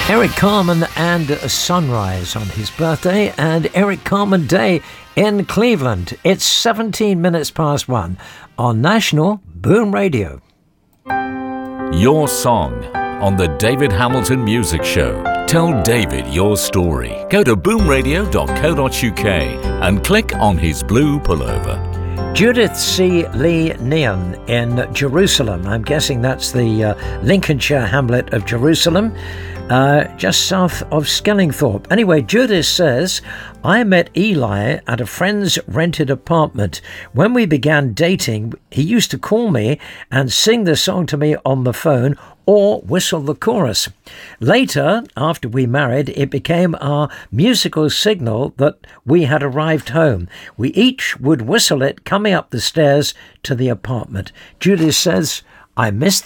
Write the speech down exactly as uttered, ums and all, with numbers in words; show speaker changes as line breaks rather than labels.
Eric Carmen and Sunrise on his birthday, and Eric Carmen Day in Cleveland. It's seventeen minutes past one on National Boom Radio.
Your song on the David Hamilton Music Show. Tell David your story. Go to boom radio dot co dot uk and click on his blue pullover.
Judith C. Lee Neon in Jerusalem. I'm guessing that's the uh, Lincolnshire hamlet of Jerusalem, uh, just south of Skellingthorpe. Anyway, Judith says, I met Eli at a friend's rented apartment. When we began dating, he used to call me and sing the song to me on the phone or whistle the chorus. Later, after we married, it became our musical signal that we had arrived home. We each would whistle it coming up the stairs to the apartment. Judith says, I miss